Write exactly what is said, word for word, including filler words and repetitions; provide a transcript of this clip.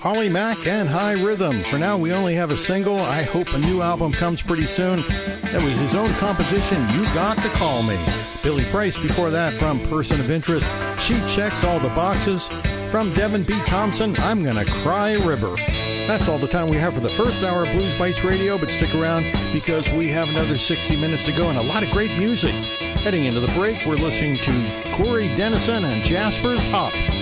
Ollie Mack and High Rhythm. For now, we only have a single. I hope a new album comes pretty soon. That was his own composition, You Got to Call Me. Billy Price before that from Person of Interest. She checks all the boxes. From Devin B. Thompson, I'm Gonna Cry a River. That's all the time we have for the first hour of Blues Bites Radio, but stick around because we have another sixty minutes to go and a lot of great music. Heading into the break, we're listening to Corey Dennison and Jasper's Hop.